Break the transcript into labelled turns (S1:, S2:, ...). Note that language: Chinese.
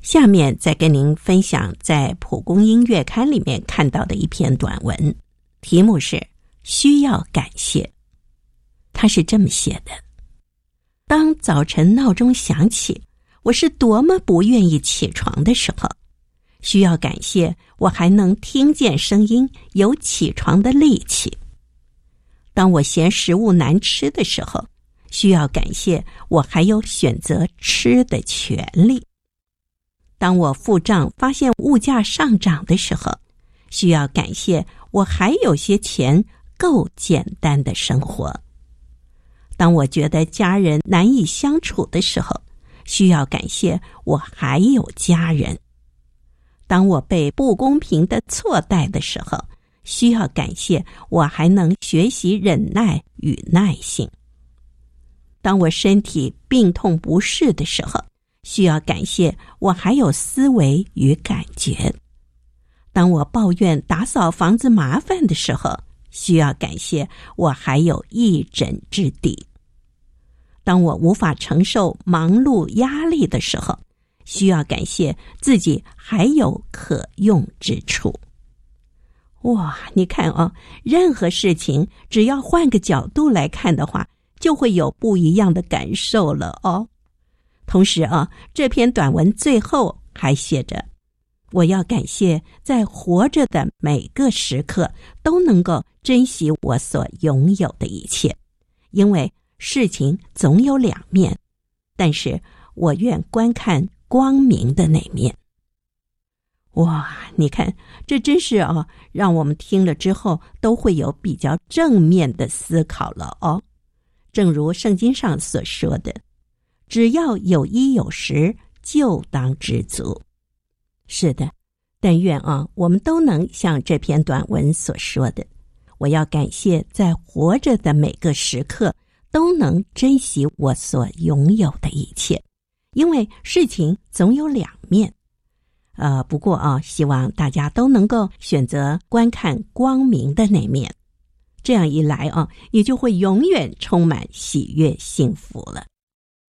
S1: 下面再跟您分享在蒲公英月刊里面看到的一篇短文，题目是需要感谢。他是这么写的：当早晨闹钟响起，我是多么不愿意起床的时候，需要感谢我还能听见声音，有起床的力气。当我嫌食物难吃的时候，需要感谢我还有选择吃的权利。当我付账发现物价上涨的时候，需要感谢我还有些钱够简单的生活。当我觉得家人难以相处的时候，需要感谢我还有家人。当我被不公平的错待的时候，需要感谢我还能学习忍耐与耐性。当我身体病痛不适的时候，需要感谢我还有思维与感觉。当我抱怨打扫房子麻烦的时候，需要感谢我还有一枕之地。当我无法承受忙碌压力的时候，需要感谢自己还有可用之处。哇，你看哦，任何事情只要换个角度来看的话，就会有不一样的感受了哦。同时啊，这篇短文最后还写着，我要感谢在活着的每个时刻都能够珍惜我所拥有的一切，因为事情总有两面，但是我愿观看光明的那面。哇，你看，这真是让我们听了之后都会有比较正面的思考了哦。正如圣经上所说的，只要有衣有食，就当知足。是的，但愿我们都能像这篇短文所说的，我要感谢在活着的每个时刻都能珍惜我所拥有的一切，因为事情总有两面。不过希望大家都能够选择观看光明的那面，这样一来也就会永远充满喜悦幸福了。